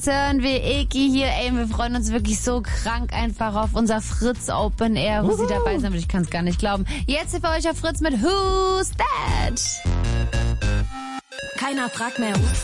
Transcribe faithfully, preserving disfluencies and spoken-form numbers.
Jetzt hören wir Eki hier. Ey, wir freuen uns wirklich so krank einfach auf unser Fritz Open Air, wo Uhu. Sie dabei sind. Ich kann es gar nicht glauben. Jetzt hier für euch auf Fritz mit Who's That? Keiner fragt mehr.